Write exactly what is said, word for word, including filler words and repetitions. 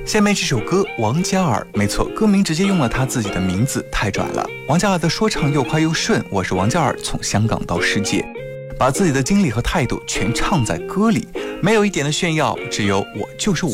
下面这首歌王嘉尔，没错，歌名直接用了他自己的名字，太拽了。王嘉尔的说唱又快又顺，我是王嘉尔，从香港到世界，把自己的经历和态度全唱在歌里，没有一点的炫耀，只有我就是我。